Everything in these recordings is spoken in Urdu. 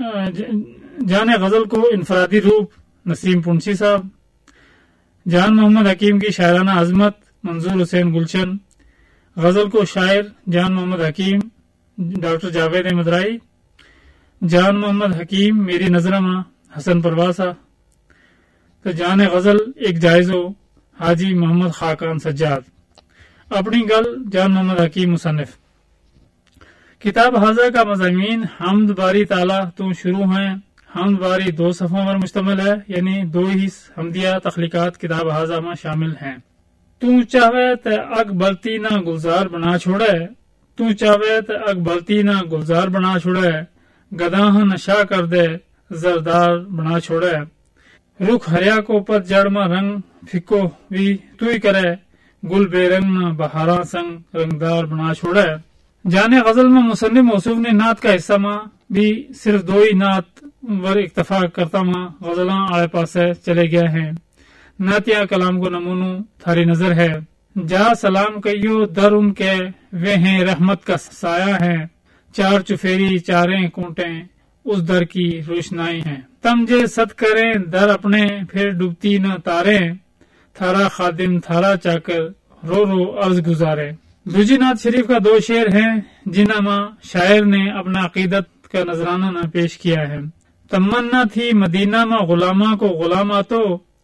جان غزل کو انفرادی روپ نسیم پنسی صاحب، جان محمد حکیم کی شاعرانہ عظمت منظور حسین گلشن، غزل کو شاعر جان محمد حکیم ڈاکٹر جاوید احمد رائی، جان محمد حکیم میری نظرہ ماں حسن پرواسا، تو جان غزل ایک جائزو حاجی محمد خاقان سجاد، اپنی گل جان محمد حکیم مصنف۔ کتاب حاضہ کا مضامین حمد باری تعالیٰ تو شروع ہیں۔ حمد باری 2 صفحوں پر مشتمل ہے، یعنی 2 ہی حمدیہ تخلیقات کتاب حاضہ میں شامل ہیں۔ تو چاہے تے اگ بلتی نہ گلزار بنا چھوڑے، تو چاہے تے اگ بلتی نہ گلزار بنا چھوڑے، گداہ نشا کر دے زردار بنا چھوڑے، رخ ہریا کو پت جڑ میں رنگ پھکو بھی تو ہی کرے، گل بے رنگ نہ بہاراں سنگ رنگدار بنا چھوڑے۔ جانے غزل میں مصنف موصوف نے نعت کا حصہ ماں بھی صرف 2 ہی نعت ور اکتفا کرتا ماں غزلاں آڑے پاسے چلے گئے ہیں۔ نعتیہ کلام کو نمونو تھاری نظر ہے۔ جا سلام کئیو در ان کے وہ ہیں رحمت کا سایہ ہیں، 4 چفیری 4 کونٹیں اس در کی روشنائی ہیں، تم جے صد کریں در اپنے پھر ڈوبتی نہ تاریں، تھارا خادم تھارا چاکر رو رو عرض گزارے۔ دوجی نعت شریف کا 2 شعر ہیں جنہاں ماں شاعر نے اپنا عقیدت کا نذرانہ نہ پیش کیا ہے۔ تمنا تھی مدینہ میں غلاماں کو غلاماں تو،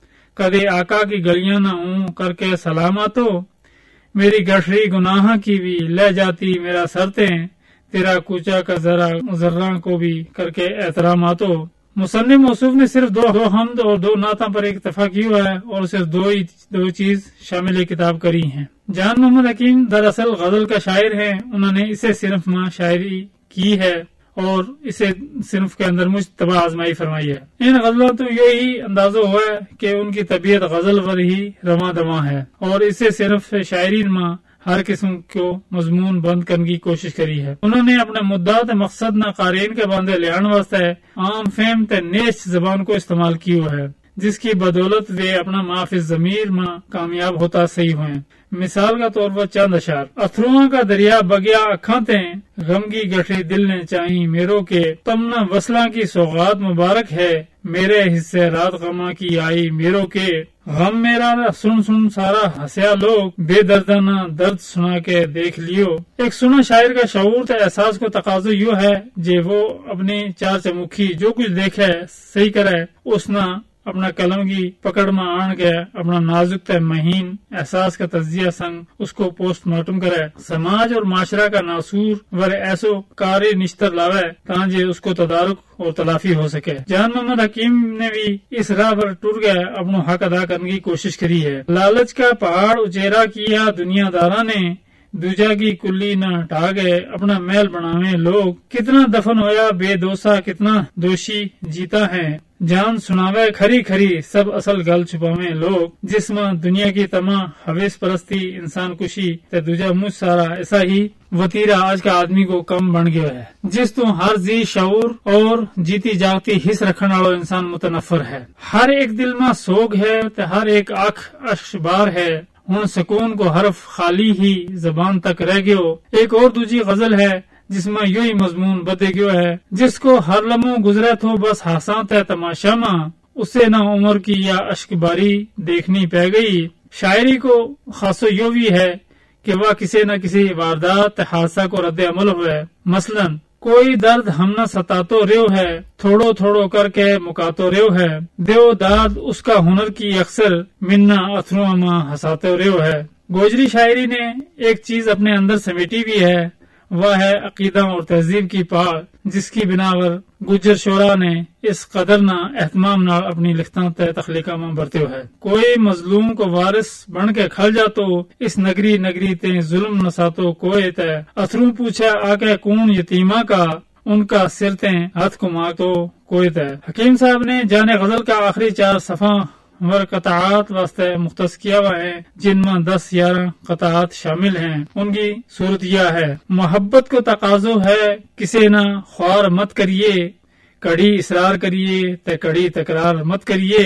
کدے آقا کی گلیاں نہ ہوں کر کے سلاماں تو، میری گٹھری گناہ کی بھی لے جاتی میرا سرتیں، تیرا کوچا کا ذراں کو بھی کر کے احتراماں تو۔ مصنف موصوف نے صرف 2 حمد اور 2 نعتوں پر اکتفا کیا ہے اور صرف 2 چیز شامل کتاب کری ہیں۔ جان محمد حکیم دراصل غزل کا شاعر ہیں، انہوں نے اسے صنف میں شاعری کی ہے اور اسے صنف کے اندر مجھ تباہ آزمائی فرمائی ہے۔ ان غزلوں تو یہی اندازہ ہوا ہے کہ ان کی طبیعت غزل ور ہی رواں دواں ہے اور اسے صرف شاعری میں ہر قسم کو مضمون بند کرنے کی کوشش کری ہے۔ انہوں نے اپنے مدعات مقصد نہ قارئین کے باندھے لیان واسطے عام فہم تے نیش زبان کو استعمال کیا ہے، جس کی بدولت وہ اپنا معافی ضمیر میں کامیاب ہوتا صحیح ہوئے۔ مثال کا طور پر چند اشعار: اتھرواں کا دریا بگیا اکھاں تے، غم کی گٹھری دل نے چاہیں میرو کے، تمنا وصلاں کی سوغات مبارک ہے، میرے حصے رات غماں کی آئی میرو کے، غم میرا سن سن سارا ہسیا لوگ، بے دردانہ درد سنا کے دیکھ لیو۔ ایک سنا شاعر کا شعور تے احساس کو تقاضا یوں ہے جے وہ اپنی 4 چمکھی جو کچھ دیکھے صحیح کرے، اس نہ اپنا قلم کی پکڑ میں آن کے اپنا نازک تے مہین احساس کا تجزیہ سنگ اس کو پوسٹ مارٹم کرے، سماج اور معاشرہ کا ناسور ور ایسو کاری نشتر لاوے تاکہ اس کو تدارک اور تلافی ہو سکے۔ جان محمد حکیم نے بھی اس راہ پر ٹر گئے اپنا حق ادا کرنے کی کوشش کری ہے۔ لالچ کا پہاڑ اچیرا کیا دنیا داراں نے، دوجا کی کلی نہ ٹا گئے اپنا محل بناویں لوگ، کتنا دفن ہویا بے دوسا کتنا دوشی جیتا ہے، جان سناوے کھری کھری سب اصل گل چھپاویں لوگ، جس میں دنیا کی تمام حویث پرستی انسان کشی تے دوجا مجھ سارا ایسا ہی وطیرہ آج کا آدمی کو کم بن گیا ہے، جس تو ہر ذی شعور اور جیتی جاگتی حص رکھنے والا انسان متنفر ہے۔ ہر ایک دل میں سوگ ہے تے ہر ایک آنکھ اشبار ہے، ہن سکون کو حرف خالی ہی زبان تک رہ گیو۔ ایک اور دوجی غزل ہے جس میں یہی مضمون بدے گیو ہے، جس کو ہر لمحوں گزرے تو بس ہاساں تے تماشا ماں، اسے نہ عمر کی یا اشک باری دیکھنی پہ گئی۔ شاعری کو خاصو یوں بھی ہے کہ وہ کسی نہ کسی واردات حادثہ کو رد عمل ہوئے، مثلا کوئی درد ہم نہ ستاتو ریو ہے، تھوڑو تھوڑو کر کے مکاتو ریو ہے، دیو داد اس کا ہنر کی اکثر منا اتھروں ماں ہساتو ریو ہے۔ گوجری شاعری نے ایک چیز اپنے اندر سمیٹی بھی ہے، وہ ہے عقیدہ اور تہذیب کی پاک، جس کی بنا پر گجر شعراء نے اس قدر نہ اہتمام نہ اپنی لکھتاں تے تخلیقاں میں برتے ہے۔ کوئی مظلوم کو وارث بن کے کھل جاتو، اس نگری نگری تے ظلم نہ ساتو کوئی تے، اتھروں پوچھے آکے کون یتیمہ کا، ان کا سر تے ہاتھ کو ماتو کوئی تے۔ حکیم صاحب نے جانے غزل کا آخری 4 صفحہ ور قطعات واسطے مختص کیا ہوا ہے، جن میں 10-11 قطعات شامل ہیں۔ ان کی صورت یہ ہے: محبت کو تقاضو ہے کسی نہ خوار مت کریے، کڑی اصرار کریے تے کڑی تکرار مت کریے،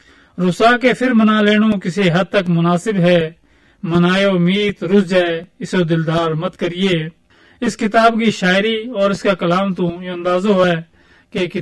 رسا کے پھر منا لینو کسی حد تک مناسب ہے، منائے امید رس جائے اسو دلدار مت کریے۔ اس کتاب کی شاعری اور اس کا کلام تو یہ اندازو ہے کہ